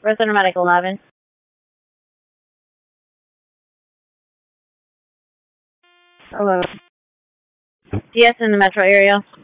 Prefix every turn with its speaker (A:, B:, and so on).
A: Resident Medic 11. Hello. DS in the metro area.